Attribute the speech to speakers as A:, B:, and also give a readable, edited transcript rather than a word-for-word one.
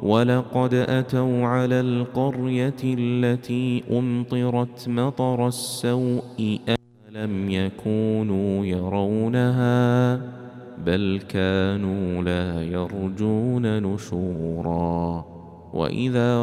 A: ولقد أتوا على القرية التي أمطرت مطر السوء ألم يكونوا يرونها بل كانوا لا يرجون نشورا. وإذا